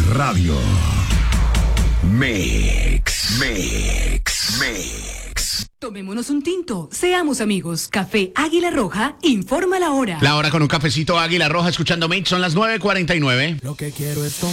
Radio. Mix. Tomémonos un tinto, seamos amigos. Café Águila Roja, informa la hora. La hora con un cafecito Águila Roja, escuchando Mix, son las 9:49. Lo que quiero es tomar.